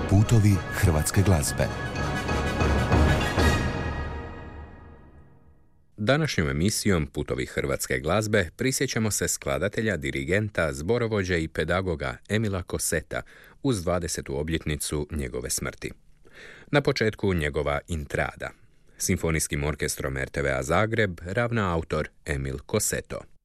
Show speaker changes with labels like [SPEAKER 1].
[SPEAKER 1] Putovi hrvatske glazbe.
[SPEAKER 2] Današnjom emisijom Putovi hrvatske glazbe prisjećamo se skladatelja, dirigenta, zborovođe i pedagoga Emila Cosseta uz 20. obljetnicu njegove smrti. Na početku njegova Intrada. Simfonijskim orkestrom RTVA Zagreb ravna autor Emil Cosseto.